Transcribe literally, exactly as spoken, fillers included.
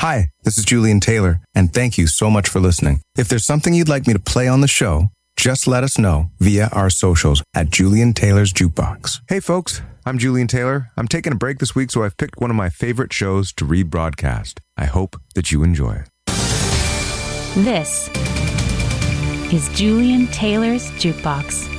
Hi, this is Julian Taylor, and thank you so much for listening. If there's something you'd like me to play on the show, just let us know via our socials at Julian Taylor's Jukebox. Hey folks, I'm Julian Taylor. I'm taking a break this week, so I've picked one of my favorite shows to rebroadcast. I hope that you enjoy it. This is Julian Taylor's Jukebox.